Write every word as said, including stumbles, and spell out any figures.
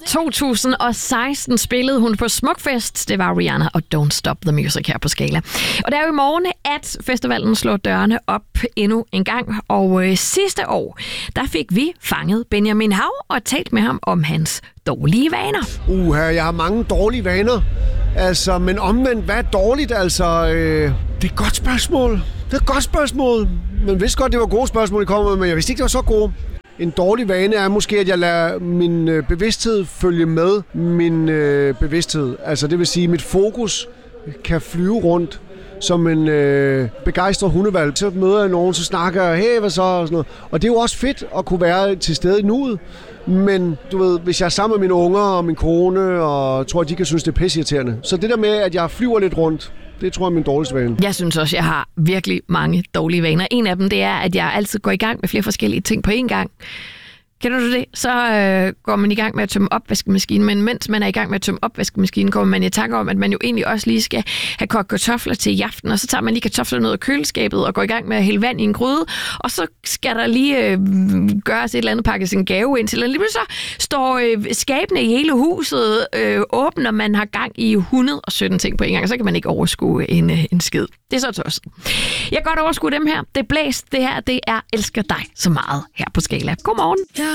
to tusind og seksten spillede hun på Smukfest. Det var Rihanna og Don't Stop the Music her på Skala. Og det er jo i morgen, at festivalen slår dørene op endnu en gang. Og øh, sidste år, der fik vi fanget Benjamin Hav og talt med ham om hans dårlige vaner. Uha, jeg har mange dårlige vaner. Altså, men omvendt, hvad er dårligt? Altså, øh, det er et godt spørgsmål. Det er et godt spørgsmål. Men vidste godt, det var gode spørgsmål, I kom med, men jeg vidste ikke, det var så gode. En dårlig vane er måske, at jeg lader min øh, bevidsthed følge med min øh, bevidsthed. Altså, det vil sige, at mit fokus kan flyve rundt som en øh, begejstret hundevalg. Så møder jeg nogen, så snakker jeg, hey, hvad så? Og, sådan noget. Og det er jo også fedt at kunne være til stede i nuet. Men du ved, hvis jeg er sammen med mine unger og min kone, og tror, at de kan synes, det er pisseirriterende. Så det der med, at jeg flyver lidt rundt, det tror jeg er min dårligste vane. Jeg synes også, jeg har virkelig mange dårlige vaner. En af dem, det er, at jeg altid går i gang med flere forskellige ting på én gang. Kender du det? Så øh, går man i gang med at tømme opvaskemaskinen, men mens man er i gang med at tømme opvaskemaskinen, kommer man i tanke om, at man jo egentlig også lige skal have kogt kartofler til i aften, og så tager man lige kartoflerne ud af køleskabet og går i gang med at hælde vand i en gryde, og så skal der lige øh, gøres et eller andet, pakkes en gave ind til, og lige så står øh, skabene i hele huset øh, åbne, og man har gang i et hundrede og sytten ting på en gang, og så kan man ikke overskue en, øh, en skid. Det er så tosset. Jeg kan godt overskue dem her. Det er blæst. Det her, det er Elsker dig så meget her på Skala. Godmorgen.